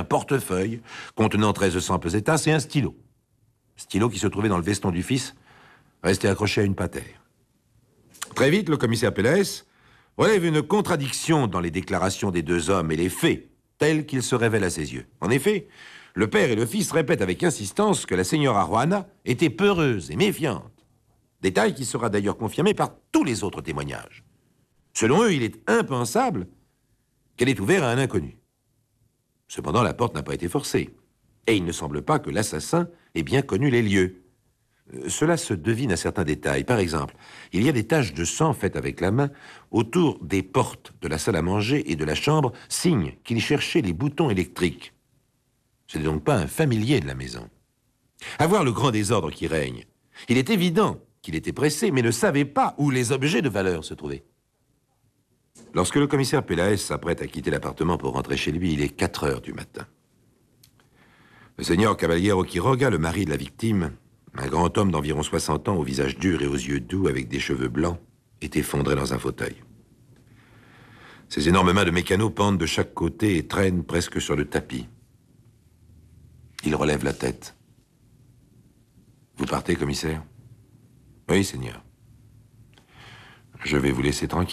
portefeuille contenant 1300 pesetas et un stylo. Stylo qui se trouvait dans le veston du fils, resté accroché à une patère. Très vite, le commissaire Pelaes relève une contradiction dans les déclarations des deux hommes et les faits tels qu'ils se révèlent à ses yeux. En effet, le père et le fils répètent avec insistance que la señora Juana était peureuse et méfiante. Détail qui sera d'ailleurs confirmé par tous les autres témoignages. Selon eux, il est impensable qu'elle ait ouvert à un inconnu. Cependant, la porte n'a pas été forcée. Et il ne semble pas que l'assassin ait bien connu les lieux. Cela se devine à certains détails. Par exemple, il y a des taches de sang faites avec la main autour des portes de la salle à manger et de la chambre, signe qu'il cherchait les boutons électriques. Ce n'est donc pas un familier de la maison. À voir le grand désordre qui règne, il est évident qu'il était pressé, mais ne savait pas où les objets de valeur se trouvaient. Lorsque le commissaire Pelaes s'apprête à quitter l'appartement pour rentrer chez lui, il est 4 heures du matin. Le seigneur Caballero Quiroga, le mari de la victime, un grand homme d'environ 60 ans, au visage dur et aux yeux doux, avec des cheveux blancs, est effondré dans un fauteuil. Ses énormes mains de mécano pendent de chaque côté et traînent presque sur le tapis. Il relève la tête. « Vous partez, commissaire ?»« Oui, seigneur. Je vais vous laisser tranquille. »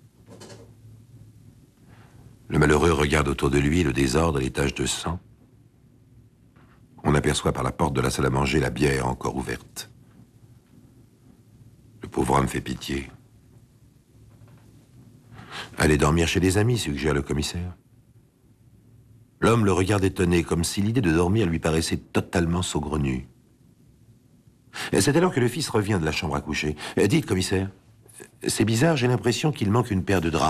Le malheureux regarde autour de lui le désordre et les taches de sang. On aperçoit par la porte de la salle à manger la bière encore ouverte. Le pauvre homme fait pitié. « Allez dormir chez des amis, suggère le commissaire. » L'homme le regarde étonné, comme si l'idée de dormir lui paraissait totalement saugrenue. C'est alors que le fils revient de la chambre à coucher. « Dites, commissaire, c'est bizarre, j'ai l'impression qu'il manque une paire de draps. »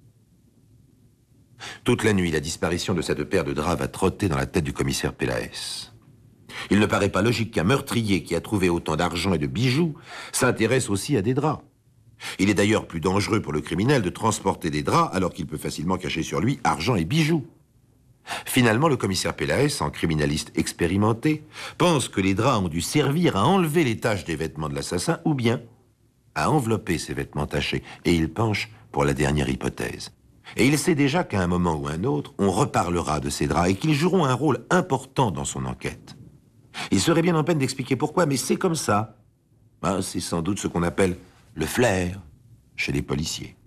Toute la nuit, la disparition de cette paire de draps va trotter dans la tête du commissaire Pelaes. Il ne paraît pas logique qu'un meurtrier qui a trouvé autant d'argent et de bijoux s'intéresse aussi à des draps. Il est d'ailleurs plus dangereux pour le criminel de transporter des draps alors qu'il peut facilement cacher sur lui argent et bijoux. Finalement, le commissaire Pelaes, en criminaliste expérimenté, pense que les draps ont dû servir à enlever les taches des vêtements de l'assassin ou bien à envelopper ces vêtements tachés. Et il penche pour la dernière hypothèse. Et il sait déjà qu'à un moment ou un autre, on reparlera de ces draps et qu'ils joueront un rôle important dans son enquête. Il serait bien en peine d'expliquer pourquoi, mais c'est comme ça. C'est sans doute ce qu'on appelle le flair chez les policiers.